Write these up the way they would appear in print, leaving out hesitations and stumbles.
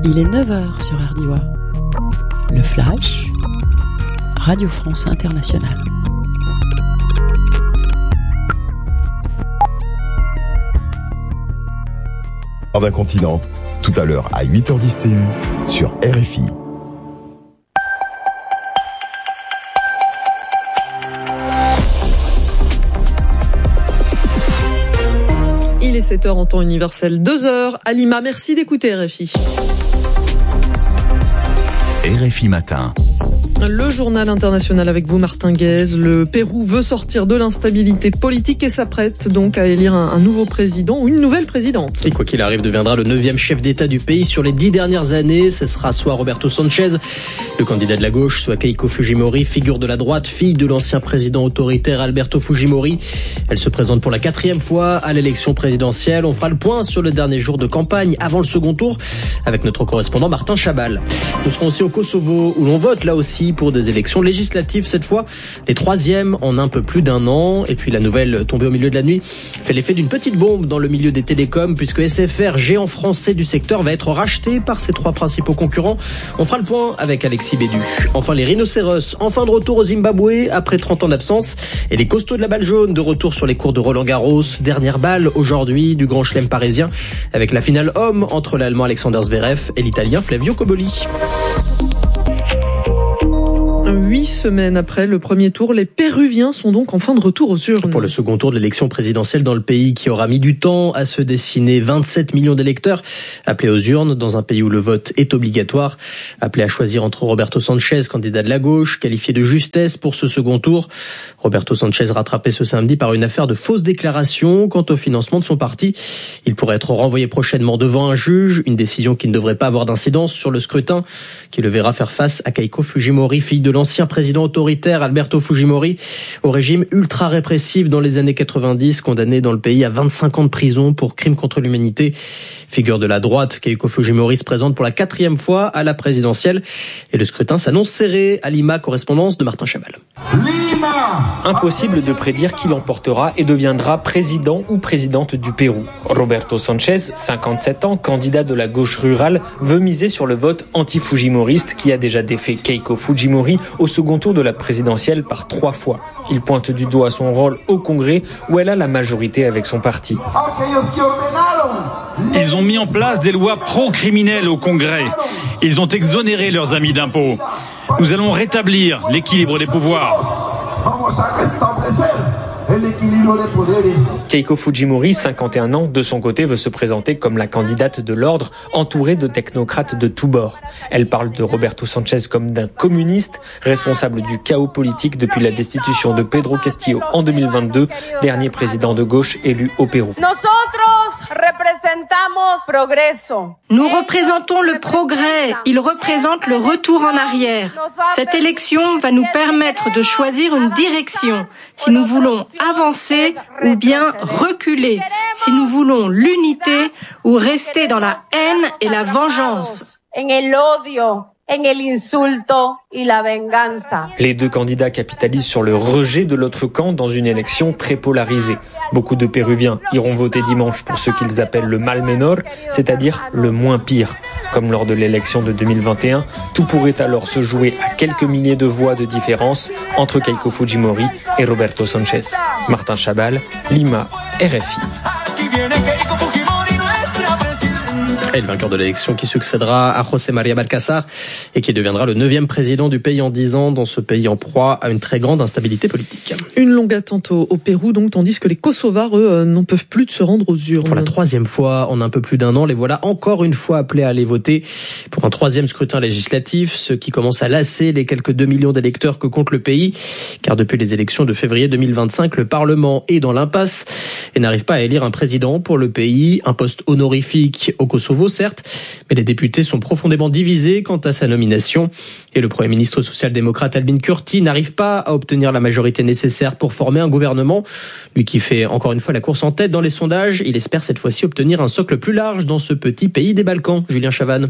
Il est 9h sur RDIWA. Le Flash, Radio France Internationale. D'un continent, tout à l'heure à 8h10 TU sur RFI. Il est 7h en temps universel, 2h à Lima. Merci d'écouter RFI. RFI Matin. Le journal international avec vous, Martin Guez. Le Pérou veut sortir de l'instabilité politique et s'apprête donc à élire un nouveau président ou une nouvelle présidente. Et quoi qu'il arrive, deviendra le 9e chef d'État du pays sur les 10 dernières années. Ce sera soit Roberto Sanchez, le candidat de la gauche, soit Keiko Fujimori, figure de la droite, fille de l'ancien président autoritaire Alberto Fujimori. Elle se présente pour la 4e fois à l'élection présidentielle. On fera le point sur le dernier jour de campagne avant le second tour avec notre correspondant Martin Chabal. Nous serons aussi au Kosovo où l'on vote là aussi pour des élections législatives cette fois, les 3e en un peu plus d'un an. Et puis la nouvelle tombée au milieu de la nuit fait l'effet d'une petite bombe dans le milieu des télécoms puisque SFR, géant français du secteur, va être racheté par ses 3 principaux concurrents. On fera le point avec Alexis Bédu. Enfin les rhinocéros, enfin de retour au Zimbabwe après 30 ans d'absence, et les costauds de la balle jaune de retour sur les cours de Roland-Garros. Dernière balle aujourd'hui du grand chelem parisien avec la finale homme entre l'Allemand Alexander Zverev et l'Italien Flavio Cobolli. 8 semaines après le premier tour, les Péruviens sont donc enfin de retour aux urnes. Pour le second tour de l'élection présidentielle dans le pays qui aura mis du temps à se dessiner, 27 millions d'électeurs appelés aux urnes dans un pays où le vote est obligatoire, appelés à choisir entre Roberto Sanchez, candidat de la gauche, qualifié de justesse pour ce second tour. Roberto Sanchez rattrapé ce samedi par une affaire de fausses déclarations quant au financement de son parti. Il pourrait être renvoyé prochainement devant un juge, une décision qui ne devrait pas avoir d'incidence sur le scrutin, qui le verra faire face à Keiko Fujimori, fille de l'ancien président autoritaire Alberto Fujimori, au régime ultra répressif dans les années 90, condamné dans le pays à 25 ans de prison pour crimes contre l'humanité. Figure de la droite, Keiko Fujimori se présente pour la 4e fois à la présidentielle et le scrutin s'annonce serré. À Lima, correspondance de Martin Chabal. Impossible de prédire qui l'emportera et deviendra président ou présidente du Pérou. Roberto Sanchez, 57 ans, candidat de la gauche rurale, veut miser sur le vote anti-fujimoriste qui a déjà défait Keiko Fujimori au second tour de la présidentielle par 3 fois. Il pointe du doigt son rôle au Congrès où elle a la majorité avec son parti. Ils ont mis en place des lois pro-criminelles au Congrès. Ils ont exonéré leurs amis d'impôts. Nous allons rétablir l'équilibre des pouvoirs. Keiko Fujimori, 51 ans, de son côté veut se présenter comme la candidate de l'ordre, entourée de technocrates de tous bords. Elle parle de Roberto Sanchez comme d'un communiste, responsable du chaos politique depuis la destitution de Pedro Castillo en 2022, dernier président de gauche élu au Pérou. Nous représentons le progrès, il représente le retour en arrière. Cette élection va nous permettre de choisir une direction, si nous voulons avancer ou bien reculer, si nous voulons l'unité ou rester dans la haine et la vengeance. Les 2 candidats capitalisent sur le rejet de l'autre camp dans une élection très polarisée. Beaucoup de Péruviens iront voter dimanche pour ce qu'ils appellent le mal menor, c'est-à-dire le moins pire. Comme lors de l'élection de 2021, tout pourrait alors se jouer à quelques milliers de voix de différence entre Keiko Fujimori et Roberto Sanchez. Martin Chabal, Lima, RFI. Et le vainqueur de l'élection qui succédera à José María Balcázar et qui deviendra le 9e président du pays en 10 ans, dans ce pays en proie à une très grande instabilité politique. Une longue attente au Pérou, donc, tandis que les Kosovars, eux, n'en peuvent plus de se rendre aux urnes. Pour la 3e fois en un peu plus d'un an, les voilà encore une fois appelés à aller voter pour un 3e scrutin législatif, ce qui commence à lasser les quelques 2 millions d'électeurs que compte le pays, car depuis les élections de février 2025, le Parlement est dans l'impasse et n'arrive pas à élire un président pour le pays, un poste honorifique au Kosovo, certes, mais les députés sont profondément divisés quant à sa nomination. Et le Premier ministre social-démocrate Albin Kurti n'arrive pas à obtenir la majorité nécessaire pour former un gouvernement. Lui qui fait encore une fois la course en tête dans les sondages, il espère cette fois-ci obtenir un socle plus large dans ce petit pays des Balkans. Julien Chavannes.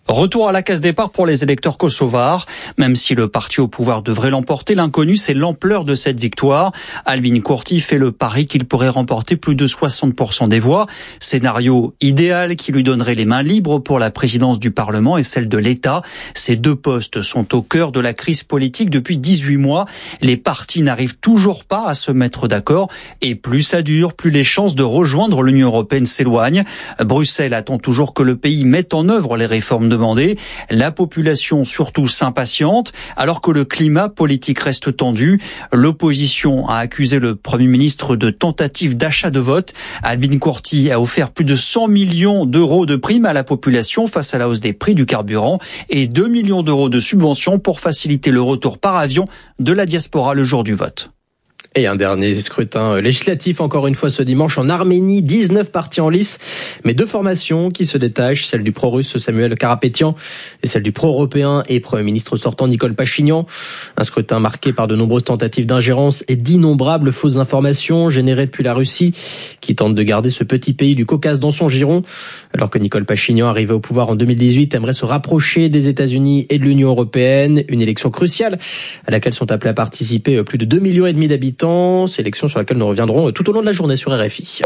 Retour à la case départ pour les électeurs kosovars. Même si le parti au pouvoir devrait l'emporter, l'inconnu, c'est l'ampleur de cette victoire. Albin Kurti fait le pari qu'il pourrait remporter plus de 60% des voix. Scénario idéal qui lui donnerait les mains libres pour la présidence du Parlement et celle de l'État. Ces deux postes sont au cœur de la crise politique depuis 18 mois. Les partis n'arrivent toujours pas à se mettre d'accord. Et plus ça dure, plus les chances de rejoindre l'Union européenne s'éloignent. Bruxelles attend toujours que le pays mette en œuvre les réformes demandées. La population surtout s'impatiente, alors que le climat politique reste tendu. L'opposition a accusé le Premier ministre de tentative d'achat de vote. Albin Kurti a offert plus de 100 millions d'euros de primes à la population face à la hausse des prix du carburant et 2 millions d'euros de subventions pour faciliter le retour par avion de la diaspora le jour du vote. Et un dernier scrutin législatif, encore une fois ce dimanche en Arménie, 19 partis en lice, mais deux formations qui se détachent, celle du pro-russe Samuel Karapetyan et celle du pro-européen et Premier ministre sortant Nicole Pachinian. Un scrutin marqué par de nombreuses tentatives d'ingérence et d'innombrables fausses informations générées depuis la Russie, qui tente de garder ce petit pays du Caucase dans son giron, alors que Nicole Pachinian, arrivé au pouvoir en 2018, aimerait se rapprocher des États-Unis et de l'Union européenne, une élection cruciale à laquelle sont appelés à participer plus de 2,5 millions d'habitants. Sélection sur laquelle nous reviendrons tout au long de la journée sur RFI.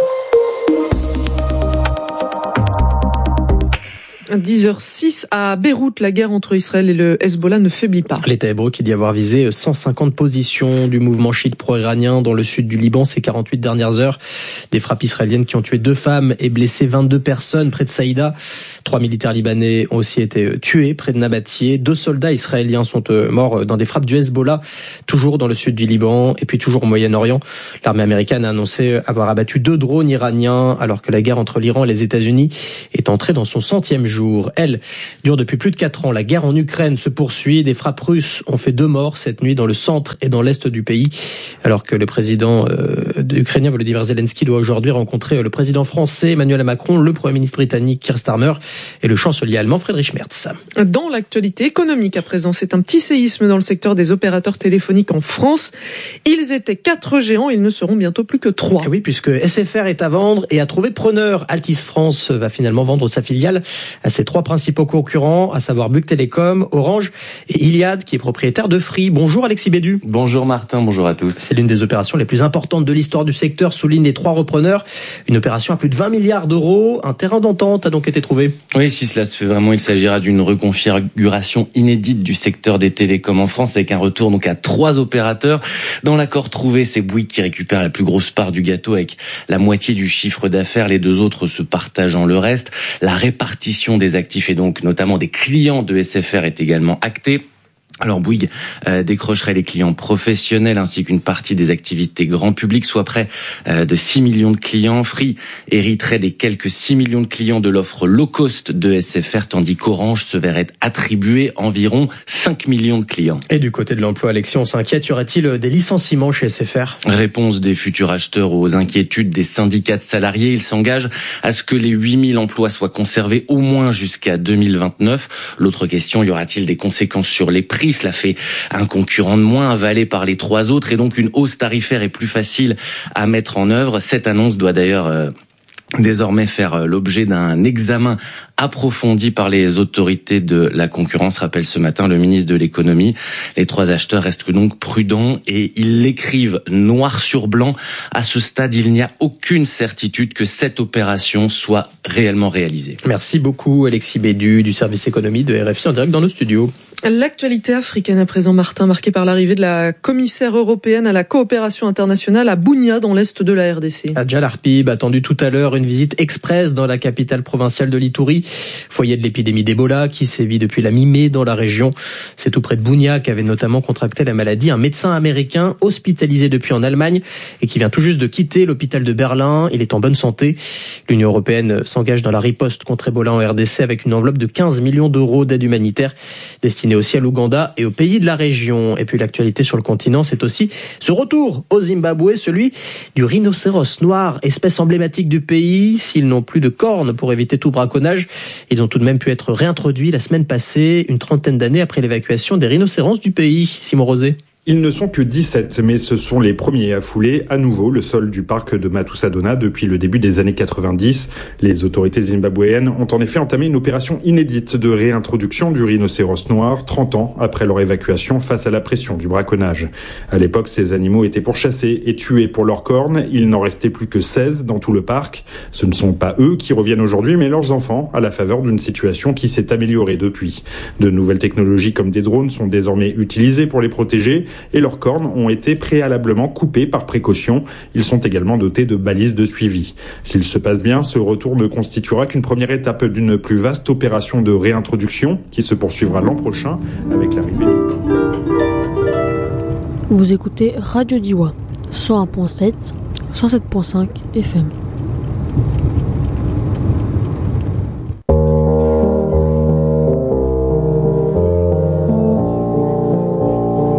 10h06 à Beyrouth, la guerre entre Israël et le Hezbollah ne faiblit pas. L'État hébreu qui dit avoir visé 150 positions du mouvement chiite pro-iranien dans le sud du Liban ces 48 dernières heures. Des frappes israéliennes qui ont tué 2 femmes et blessé 22 personnes près de Saïda. 3 militaires libanais ont aussi été tués près de Nabatieh. 2 soldats israéliens sont morts dans des frappes du Hezbollah, toujours dans le sud du Liban et puis toujours au Moyen-Orient. L'armée américaine a annoncé avoir abattu 2 drones iraniens alors que la guerre entre l'Iran et les États-Unis est entrée dans son 100e jour. Elle dure depuis plus de 4 ans. La guerre en Ukraine se poursuit. Des frappes russes ont fait 2 morts cette nuit dans le centre et dans l'est du pays, alors que le président ukrainien Volodymyr Zelensky doit aujourd'hui rencontrer le président français Emmanuel Macron, le premier ministre britannique Keir Starmer et le chancelier allemand Friedrich Merz. Dans l'actualité économique à présent, c'est un petit séisme dans le secteur des opérateurs téléphoniques en France. Ils étaient 4 géants, ils ne seront bientôt plus que 3. Oui, puisque SFR est à vendre et a trouvé preneur. Altice France va finalement vendre sa filiale à ses 3 principaux concurrents, à savoir Bouygues Telecom, Orange et Iliad, qui est propriétaire de Free. Bonjour Alexis Bédu. Bonjour Martin, bonjour à tous. C'est l'une des opérations les plus importantes de l'histoire du secteur, soulignent les 3 repreneurs. Une opération à plus de 20 milliards d'euros. Un terrain d'entente a donc été trouvé. Oui, si cela se fait vraiment, il s'agira d'une reconfiguration inédite du secteur des télécoms en France, avec un retour donc à 3 opérateurs. Dans l'accord trouvé, c'est Bouygues qui récupère la plus grosse part du gâteau avec la moitié du chiffre d'affaires, les 2 autres se partageant le reste. La répartition des actifs et donc notamment des clients de SFR est également actée. Alors Bouygues décrocherait les clients professionnels ainsi qu'une partie des activités grand public, soit près de 6 millions de clients. Free hériterait des quelques 6 millions de clients de l'offre low cost de SFR, tandis qu'Orange se verrait attribuer environ 5 millions de clients. Et du côté de l'emploi, Alexis, on s'inquiète, y aurait-il des licenciements chez SFR ? Réponse des futurs acheteurs aux inquiétudes des syndicats de salariés. Ils s'engagent à ce que les 8000 emplois soient conservés au moins jusqu'à 2029. L'autre question, y aura-t-il des conséquences sur les prix ? Cela fait un concurrent de moins avalé par les 3 autres et donc une hausse tarifaire est plus facile à mettre en œuvre. Cette annonce doit d'ailleurs désormais faire l'objet d'un examen approfondi par les autorités de la concurrence, rappelle ce matin le ministre de l'économie. Les 3 acheteurs restent donc prudents et ils l'écrivent noir sur blanc. À ce stade, il n'y a aucune certitude que cette opération soit réellement réalisée. Merci beaucoup Alexis Bédu du service économie de RFI en direct dans nos studios. L'actualité africaine à présent, Martin, marquée par l'arrivée de la commissaire européenne à la coopération internationale à Bunia dans l'est de la RDC. Adjal Harpib, attendu tout à l'heure, une visite express dans la capitale provinciale de l'Itourie, foyer de l'épidémie d'Ebola qui sévit depuis la mi-mai dans la région. C'est tout près de Bunia qu'avait notamment contracté la maladie un médecin américain hospitalisé depuis en Allemagne et qui vient tout juste de quitter l'hôpital de Berlin. Il est en bonne santé. L'Union européenne s'engage dans la riposte contre Ebola en RDC avec une enveloppe de 15 millions d'euros d'aide humanitaire destinée aussi à l'Ouganda et aux pays de la région. Et puis l'actualité sur le continent, c'est aussi ce retour au Zimbabwe, celui du rhinocéros noir, espèce emblématique du pays. S'ils n'ont plus de cornes pour éviter tout braconnage, ils ont tout de même pu être réintroduits la semaine passée, une 30aine d'années après l'évacuation des rhinocéros du pays. Simon Rosé. Ils ne sont que 17, mais ce sont les premiers à fouler à nouveau le sol du parc de Matusadona depuis le début des années 90. Les autorités zimbabwéennes ont en effet entamé une opération inédite de réintroduction du rhinocéros noir 30 ans après leur évacuation face à la pression du braconnage. À l'époque, ces animaux étaient pourchassés et tués pour leurs cornes. Il n'en restait plus que 16 dans tout le parc. Ce ne sont pas eux qui reviennent aujourd'hui, mais leurs enfants, à la faveur d'une situation qui s'est améliorée depuis. De nouvelles technologies comme des drones sont désormais utilisées pour les protéger et leurs cornes ont été préalablement coupées par précaution. Ils sont également dotés de balises de suivi. S'il se passe bien, ce retour ne constituera qu'une première étape d'une plus vaste opération de réintroduction qui se poursuivra l'an prochain avec l'arrivée de... Vous écoutez Radio Diwa, 101.7, 107.5 FM.